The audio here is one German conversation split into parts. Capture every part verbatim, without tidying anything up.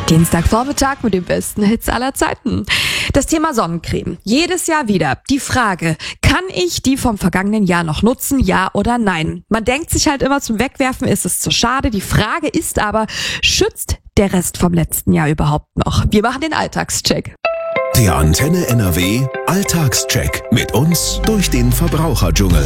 Dienstagvormittag mit den besten Hits aller Zeiten. Das Thema Sonnencreme. Jedes Jahr wieder. Die Frage, kann ich die vom vergangenen Jahr noch nutzen, ja oder nein? Man denkt sich halt immer, zum Wegwerfen ist es zu schade. Die Frage ist aber, schützt der Rest vom letzten Jahr überhaupt noch? Wir machen den Alltagscheck. Der Antenne N R W Alltagscheck mit uns durch den Verbraucherdschungel.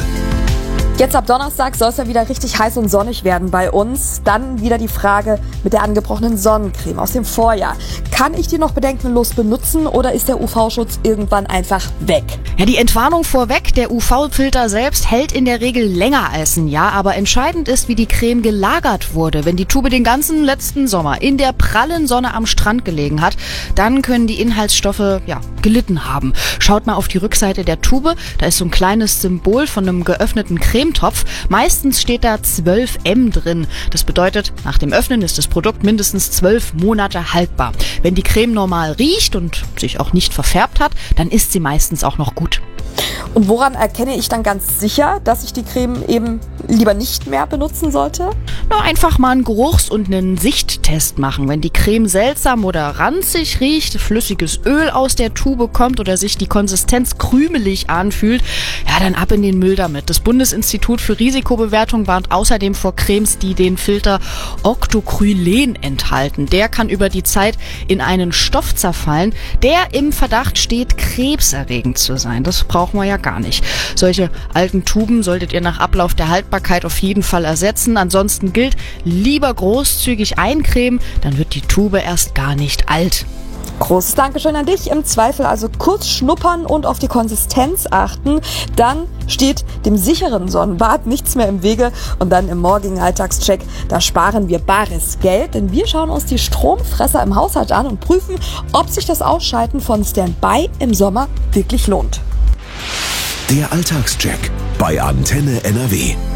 Jetzt ab Donnerstag soll es ja wieder richtig heiß und sonnig werden bei uns. Dann wieder die Frage mit der angebrochenen Sonnencreme aus dem Vorjahr. Kann ich die noch bedenkenlos benutzen oder ist der U V-Schutz irgendwann einfach weg? Ja, die Entwarnung vorweg, der U V-Filter selbst hält in der Regel länger als ein Jahr, aber entscheidend ist, wie die Creme gelagert wurde. Wenn die Tube den ganzen letzten Sommer in der prallen Sonne am Strand gelegen hat, dann können die Inhaltsstoffe, ja, gelitten haben. Schaut mal auf die Rückseite der Tube, da ist so ein kleines Symbol von einem geöffneten Cremetopf. Meistens steht da zwölf M drin. Das bedeutet, nach dem Öffnen ist das Produkt mindestens zwölf Monate haltbar. Wenn die Creme normal riecht und sich auch nicht verfärbt hat, dann ist sie meistens auch noch gut. Und woran erkenne ich dann ganz sicher, dass ich die Creme eben lieber nicht mehr benutzen sollte? Na, einfach mal einen Geruchs- und einen Sichttest machen. Wenn die Creme seltsam oder ranzig riecht, flüssiges Öl aus der Tube kommt oder sich die Konsistenz krümelig anfühlt, ja, dann ab in den Müll damit. Das Bundesinstitut für Risikobewertung warnt außerdem vor Cremes, die den Filter Octocrylen enthalten. Der kann über die Zeit in einen Stoff zerfallen, der im Verdacht steht, krebserregend zu sein. Das brauchen wir ja gar nicht. Solche alten Tuben solltet ihr nach Ablauf der Haltbarkeit auf jeden Fall ersetzen. Ansonsten gilt, lieber großzügig eincremen, dann wird die Tube erst gar nicht alt. Großes Dankeschön an dich. Im Zweifel also kurz schnuppern und auf die Konsistenz achten. Dann steht dem sicheren Sonnenbad nichts mehr im Wege. Und dann im morgigen Alltagscheck, da sparen wir bares Geld. Denn wir schauen uns die Stromfresser im Haushalt an und prüfen, ob sich das Ausschalten von Standby im Sommer wirklich lohnt. Der Alltagscheck bei Antenne N R W.